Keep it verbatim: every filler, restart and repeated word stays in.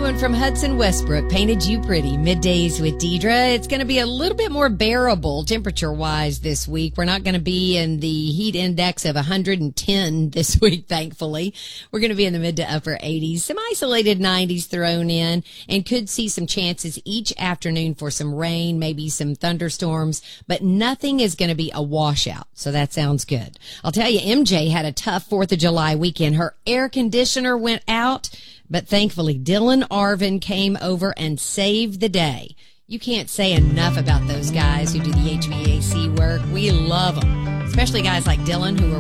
one from Hudson Westbrook, Painted You Pretty. Middays with Deidre. It's going to be a little bit more bearable temperature-wise this week. We're not going to be in the heat index of one hundred ten this week, thankfully. We're going to be in the mid to upper eighties. Some isolated nineties thrown in, and could see some chances each afternoon for some rain, maybe some thunderstorms, but nothing is going to be a washout, so that sounds good. I'll tell you, M J had a tough fourth of July weekend. Her air conditioner went out, but thankfully, Dylan Arvin came over and saved the day. You can't say enough about those guys who do the H V A C work. We love them, especially guys like Dylan who are